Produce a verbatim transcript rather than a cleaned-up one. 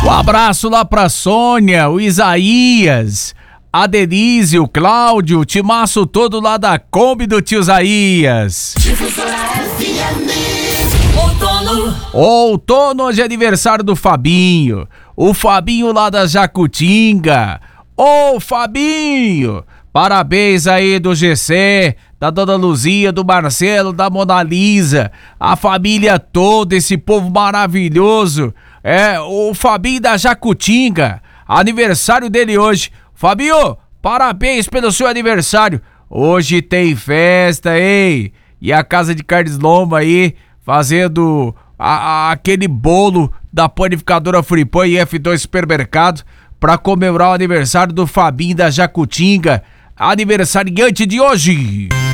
Um abraço lá pra Sônia, o Isaías, a Denise, o Cláudio, o timaço todo lá da Kombi do tio Isaías. Outono. Outono, hoje é aniversário do Fabinho. O Fabinho lá da Jacutinga. Ô Fabinho, parabéns aí do G C, da Dona Luzia, do Marcelo, da Mona Lisa, a família toda, esse povo maravilhoso. É, o Fabinho da Jacutinga, aniversário dele hoje. Fabinho, parabéns pelo seu aniversário. Hoje tem festa, hein? E a Casa de Carnes Lomba aí, fazendo a, a, aquele bolo da panificadora Fripão e F dois Supermercado pra comemorar o aniversário do Fabinho da Jacutinga, aniversariante de hoje.